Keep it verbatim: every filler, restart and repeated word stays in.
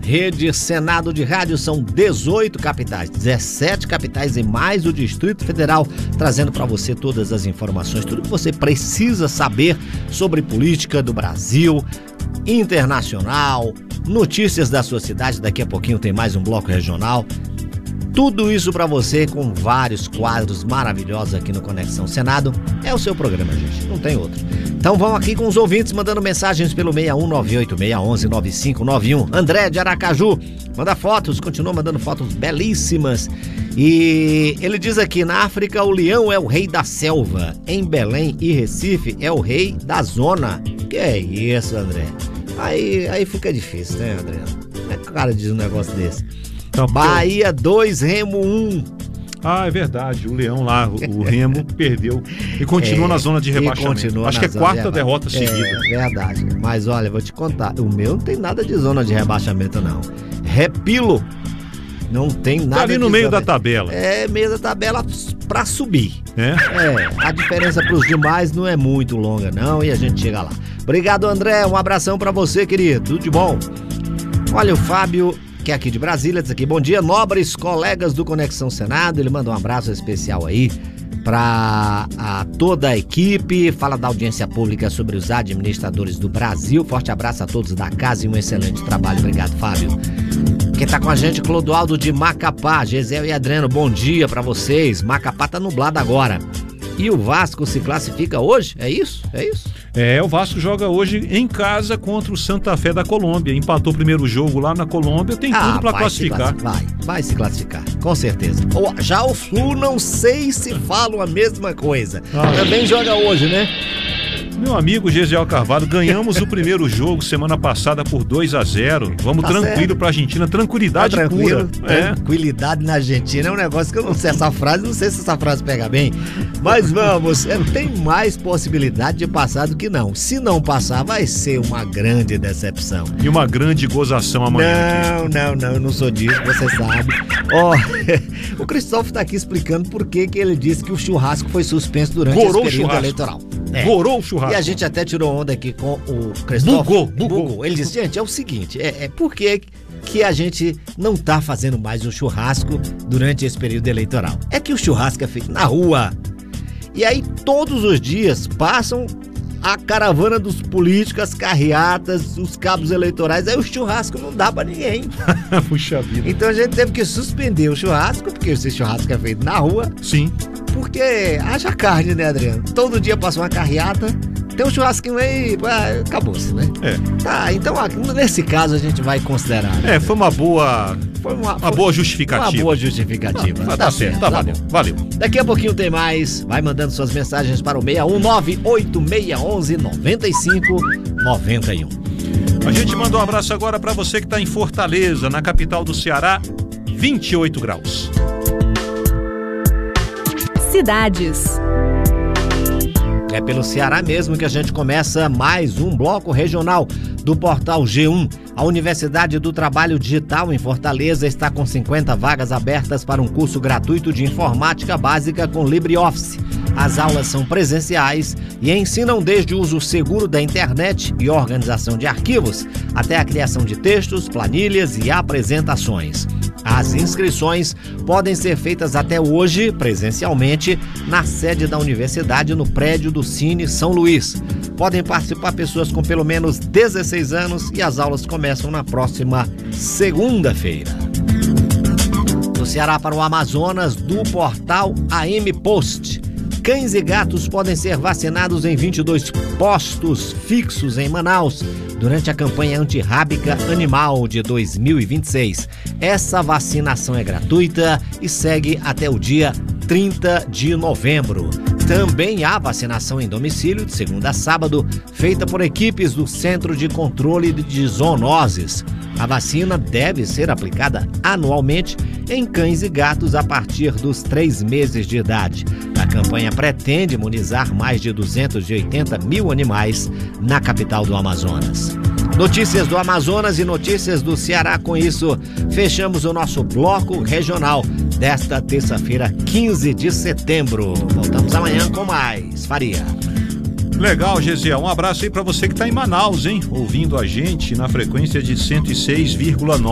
Rede Senado de Rádio, são dezoito capitais, dezessete capitais e mais o Distrito Federal, trazendo para você todas as informações, tudo que você precisa saber sobre política do Brasil, internacional, notícias da sua cidade. Daqui a pouquinho tem mais um bloco regional. Tudo isso para você com vários quadros maravilhosos aqui no Conexão Senado. É o seu programa, gente, não tem outro. Então vamos aqui com os ouvintes mandando mensagens pelo seis um nove oito seis um um nove cinco nove um. André de Aracaju manda fotos, continua mandando fotos belíssimas. E ele diz aqui: na África o leão é o rei da selva, em Belém e Recife é o rei da zona. Que é isso, André? Aí, aí fica difícil, né, André? Como é que o cara diz um negócio desse? Então, Bahia dois, Remo um. Ah, é verdade, o Leão lá, o, o Remo perdeu e continua é, na zona de rebaixamento. Acho que é quarta de derrota seguida. É verdade, mas olha, vou te contar, o meu não tem nada de zona de rebaixamento não. Repilo, não tem nada. Tá ali no de meio zona... da tabela. É, meio da tabela pra subir. É? É, a diferença pros demais não é muito longa não, e a gente chega lá. Obrigado, André, um abração pra você, querido, tudo de bom. Olha, o Fábio, que é aqui de Brasília, diz aqui: bom dia, nobres colegas do Conexão Senado. Ele manda um abraço especial aí para toda a equipe, fala da audiência pública sobre os administradores do Brasil. Forte abraço a todos da casa e um excelente trabalho. Obrigado, Fábio. Quem tá com a gente, Clodoaldo de Macapá. Gisele e Adriano, bom dia para vocês. Macapá tá nublado agora. E o Vasco se classifica hoje? É isso? É isso? É, o Vasco joga hoje em casa contra o Santa Fé da Colômbia. Empatou o primeiro jogo lá na Colômbia, tem ah, tudo pra classificar. Vai, vai se classificar, com certeza. Já o Flu, não sei se falam a mesma coisa. Ah, também joga hoje, né? Meu amigo Gesiel Carvalho, ganhamos o primeiro jogo semana passada por dois a zero. Vamos tá tranquilo certo. Pra Argentina, tranquilidade tá pura. É. Tranquilidade na Argentina é um negócio que eu não sei essa frase, não sei se essa frase pega bem. Mas vamos, é, tem mais possibilidade de passar do que não. Se não passar, vai ser uma grande decepção. E uma grande gozação amanhã. Não, aqui. não, não, eu não sou disso, você sabe. Ó, oh, o Cristóvão tá aqui explicando por que que ele disse que o churrasco foi suspenso durante Gorou esse período eleitoral. É. Gorou o churrasco. E a gente até tirou onda aqui com o Cristóvão. Bugou, bugou. bugou. Ele disse, gente, é o seguinte, é, é por que que a gente não tá fazendo mais o churrasco durante esse período eleitoral? É que o churrasco é feito na rua. E aí todos os dias passam a caravana dos políticos, as carreatas, os cabos eleitorais, aí o churrasco não dá pra ninguém. Puxa vida. Então a gente teve que suspender o churrasco, porque esse churrasco é feito na rua. Sim. Porque haja carne, né, Adriano? Todo dia passa uma carreata, tem um churrasquinho aí, acabou-se, né? É. Tá, então nesse caso a gente vai considerar. Né? É, foi uma boa... Foi uma, uma foi boa justificativa. Uma boa justificativa. Ah, tá, tá certo, tá, valeu, valeu. Daqui a pouquinho tem mais. Vai mandando suas mensagens para o seis um nove oito seis um um nove cinco nove um. A gente manda um abraço agora para você que está em Fortaleza, na capital do Ceará, vinte e oito graus. Cidades. É pelo Ceará mesmo que a gente começa mais um bloco regional do portal G um. A Universidade do Trabalho Digital em Fortaleza está com cinquenta vagas abertas para um curso gratuito de informática básica com LibreOffice. As aulas são presenciais e ensinam desde o uso seguro da internet e organização de arquivos, até a criação de textos, planilhas e apresentações. As inscrições podem ser feitas até hoje, presencialmente, na sede da universidade, no prédio do Cine São Luís. Podem participar pessoas com pelo menos dezesseis anos e as aulas começam na próxima segunda-feira. Do Ceará para o Amazonas, do portal A M Post. Cães e gatos podem ser vacinados em vinte e dois postos fixos em Manaus durante a campanha antirrábica animal de dois mil e vinte e seis. Essa vacinação é gratuita e segue até o dia trinta de novembro. Também há vacinação em domicílio, de segunda a sábado, feita por equipes do Centro de Controle de Zoonoses. A vacina deve ser aplicada anualmente em cães e gatos a partir dos três meses de idade. A campanha pretende imunizar mais de duzentos e oitenta mil animais na capital do Amazonas. Notícias do Amazonas e notícias do Ceará. Com isso, fechamos o nosso bloco regional desta terça-feira, quinze de setembro. Voltamos amanhã com mais. Faria. Legal, Gesiel. Um abraço aí pra você que tá em Manaus, hein? Ouvindo a gente na frequência de cento e seis vírgula nove.